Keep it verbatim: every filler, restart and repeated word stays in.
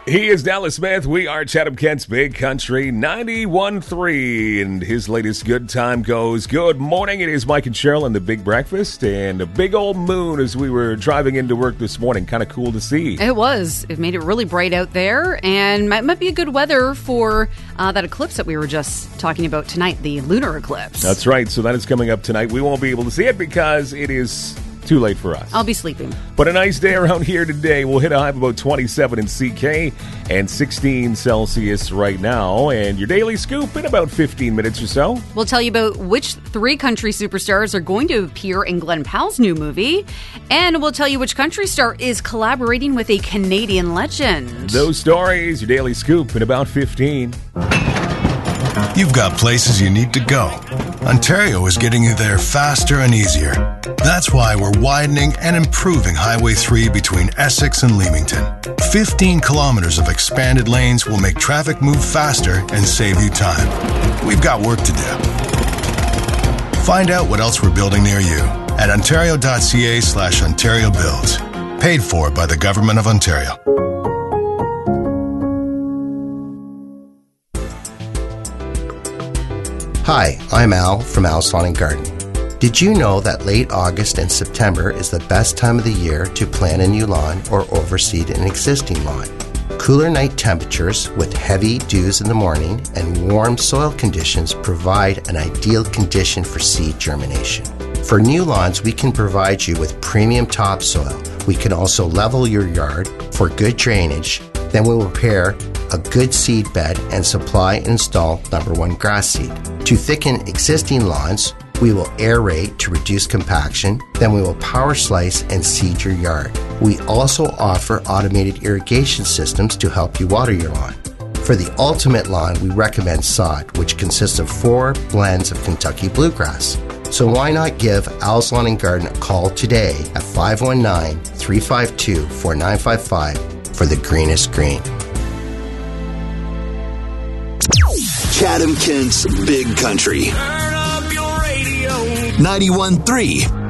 He is Dallas Smith. We are Chatham Kent's Big Country ninety-one point three, and his latest good time goes. Good morning. It is Mike and Cheryl and the Big Breakfast, and a big old moon as we were driving into work this morning. Kind of cool to see. It was. It made it really bright out there, and might, might be a good weather for uh, that eclipse that we were just talking about tonight, the lunar eclipse. That's right. So that is coming up tonight. We won't be able to see it because it is too late for us. I'll be sleeping. But a nice day around here today. We'll hit a high of about twenty-seven in C K and sixteen Celsius right now. And your daily scoop in about fifteen minutes or so. We'll tell you about which three country superstars are going to appear in Glen Powell's new movie. And we'll tell you which country star is collaborating with a Canadian legend. Those stories, your daily scoop in about fifteen. You've got places you need to go. Ontario is getting you there faster and easier. That's why we're widening and improving Highway three between Essex and Leamington. fifteen kilometers of expanded lanes will make traffic move faster and save you time. We've got work to do. Find out what else we're building near you at ontario.ca slash Ontario Builds. Paid for by the Government of Ontario. Hi, I'm Al from Al's Lawn and Garden. Did you know that late August and September is the best time of the year to plant a new lawn or overseed an existing lawn? Cooler night temperatures with heavy dews in the morning and warm soil conditions provide an ideal condition for seed germination. For new lawns, we can provide you with premium topsoil. We can also level your yard for good drainage. Then we'll prepare a good seed bed and supply and install number one grass seed. To thicken existing lawns, we will aerate to reduce compaction. Then we will power slice and seed your yard. We also offer automated irrigation systems to help you water your lawn. For the ultimate lawn, we recommend sod, which consists of four blends of Kentucky bluegrass. So why not give Al's Lawn and Garden a call today at five one nine, three five two, four nine five five for the greenest green. Chatham Kent's Big Country. Turn up your radio. ninety-one point three